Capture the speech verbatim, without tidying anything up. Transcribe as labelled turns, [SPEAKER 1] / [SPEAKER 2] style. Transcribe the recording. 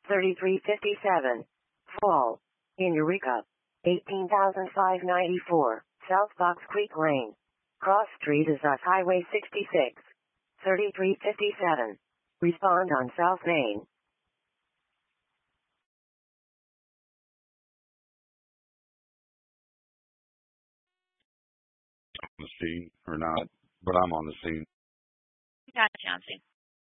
[SPEAKER 1] thirty-three fifty-seven. Fall. In Eureka. eighteen thousand five hundred ninety-four. South Fox Creek Lane. Cross Street is off Highway sixty-six. thirty-three fifty-seven. Respond on South Main.
[SPEAKER 2] On the scene or not, but I'm on the scene.
[SPEAKER 3] Got Chauncey.